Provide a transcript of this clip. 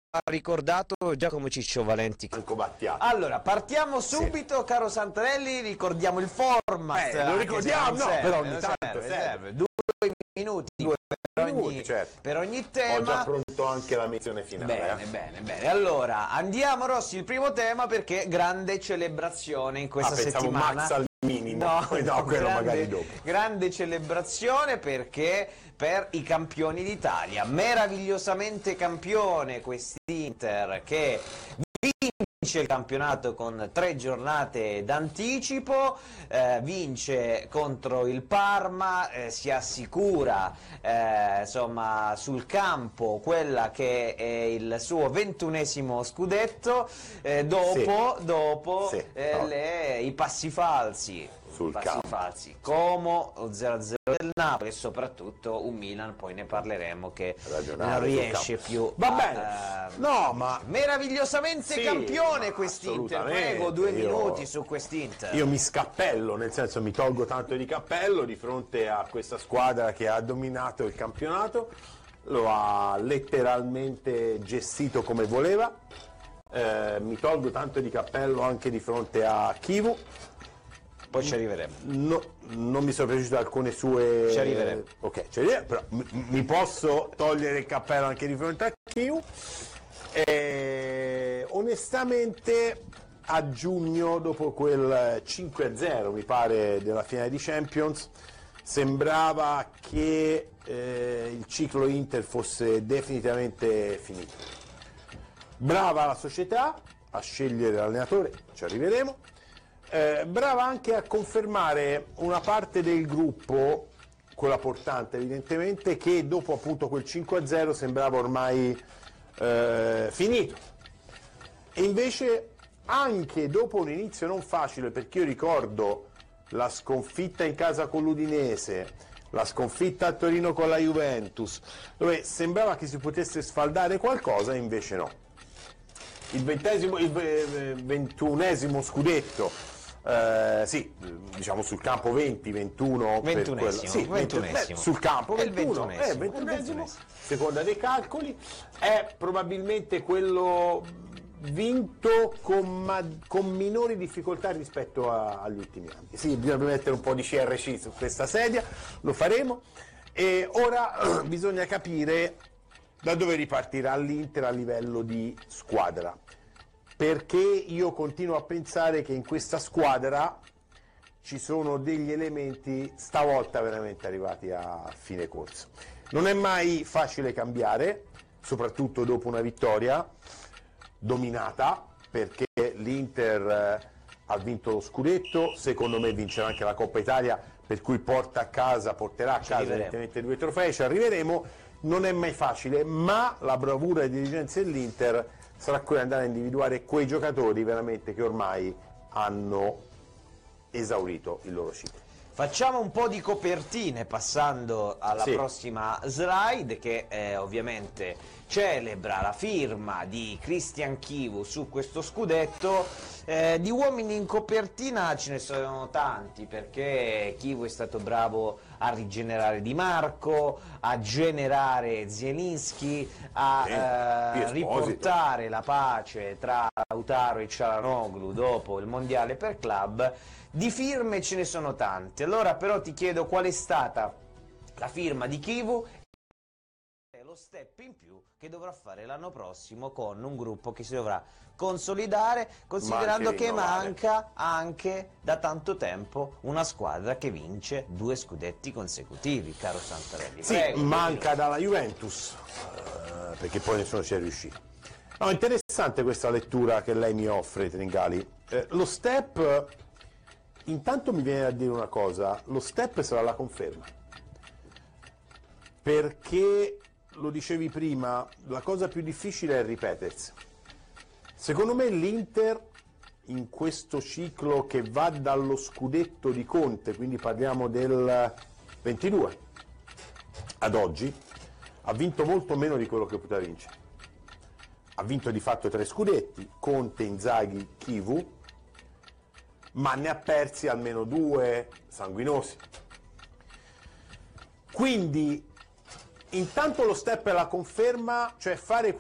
ricordato Giacomo Ciccio Valenti. Franco Battiato. Allora, partiamo subito, caro Santarelli, ricordiamo il format. Lo ricordiamo, no, però ogni tanto serve. 2 minuti certo. per ogni tema. Ho già pronto anche la menzione finale. Bene. Allora, andiamo Rossi, il primo tema, perché grande celebrazione in questa settimana. Max al minimo. No, quello grande, magari dopo. Grande celebrazione perché per i campioni d'Italia, meravigliosamente campione quest'Inter che vince il campionato con 3 giornate d'anticipo, vince contro il Parma, si assicura insomma sul campo quella che è il suo 21esimo scudetto, dopo i passi falsi. Como 0-0 del Napoli e soprattutto un Milan, poi ne parleremo, che non riesce più. Va bene, no, ma meravigliosamente campione quest'Inter. Prego, 2 minuti su quest'Inter. Io mi scappello, nel senso mi tolgo tanto di cappello di fronte a questa squadra che ha dominato il campionato, lo ha letteralmente gestito come voleva. Mi tolgo tanto di cappello anche di fronte a Chivu. Poi ci arriveremo. No, non mi sono piaciute alcune sue... Ci arriveremo. Ok, però mi posso togliere il cappello anche di fronte a Chiu. Onestamente a giugno, dopo quel 5-0 mi pare della finale di Champions, sembrava che il ciclo Inter fosse definitivamente finito. Brava la società a scegliere l'allenatore, ci arriveremo. Brava anche a confermare una parte del gruppo, quella portante evidentemente, che dopo appunto quel 5-0 sembrava ormai finito. E invece anche dopo un inizio non facile, perché io ricordo la sconfitta in casa con l'Udinese, la sconfitta a Torino con la Juventus, dove sembrava che si potesse sfaldare qualcosa, invece no. Il 21esimo scudetto, diciamo sul campo 21esimo. Sul campo 21esimo, seconda dei calcoli, è probabilmente quello vinto con minori difficoltà rispetto agli ultimi anni. Sì, bisogna mettere un po' di CRC su questa sedia, lo faremo, e ora bisogna capire da dove ripartirà l'Inter a livello di squadra, perché io continuo a pensare che in questa squadra ci sono degli elementi stavolta veramente arrivati a fine corso. Non è mai facile cambiare, soprattutto dopo una vittoria dominata, perché l'Inter ha vinto lo scudetto, secondo me vincerà anche la Coppa Italia, per cui porterà a casa evidentemente 2 trofei, ci arriveremo. Non è mai facile, ma la bravura e diligenza dell'Inter sarà quella di andare a individuare quei giocatori veramente che ormai hanno esaurito il loro ciclo. Facciamo un po' di copertine passando alla prossima slide, che ovviamente celebra la firma di Christian Chivu su questo scudetto. Di uomini in copertina ce ne sono tanti, perché Chivu è stato bravo a rigenerare Di Marco, a generare Zielinski, a riportare la pace tra Lautaro e Çalhanoğlu dopo il mondiale per club. Di firme ce ne sono tante. Allora però ti chiedo qual è stata la firma di Chivu e lo step in più che dovrà fare l'anno prossimo con un gruppo che si dovrà consolidare, considerando che manca anche da tanto tempo una squadra che vince 2 scudetti consecutivi, caro Santarelli. Sì, prego, manca dalla Juventus, perché poi nessuno ci è riuscito. No, interessante questa lettura che lei mi offre, Tringali. Lo step, intanto mi viene a dire una cosa, lo step sarà la conferma, perché, lo dicevi prima, la cosa più difficile è ripetersi. Secondo me l'Inter in questo ciclo che va dallo scudetto di Conte, quindi parliamo del 22 ad oggi, ha vinto molto meno di quello che poteva vincere. Ha vinto di fatto 3 scudetti, Conte, Inzaghi, Chivu, ma ne ha persi almeno 2 sanguinosi. Quindi intanto lo step è la conferma, cioè fare